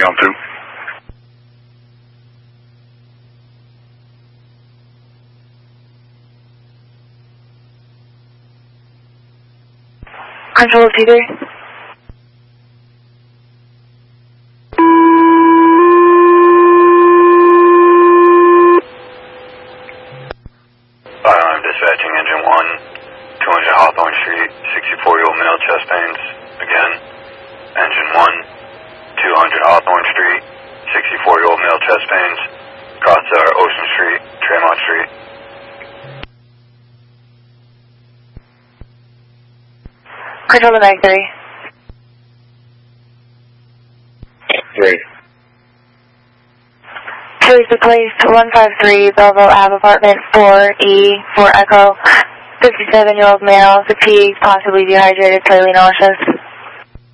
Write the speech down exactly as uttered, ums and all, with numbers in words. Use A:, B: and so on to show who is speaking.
A: on two.
B: Control T three.
C: I'm dispatching engine one, two hundred Hawthorne Street, sixty-four-year-old male chest pains. Again, engine one, two hundred Hawthorne Street, sixty-four-year-old male chest pains. Cross our Ocean Street, Tremont Street.
B: Control the back three.
A: Three.
B: Police to place one five three, Belleville Ave, apartment four E, four Echo, fifty-seven-year-old male, fatigued, possibly dehydrated, slightly nauseous.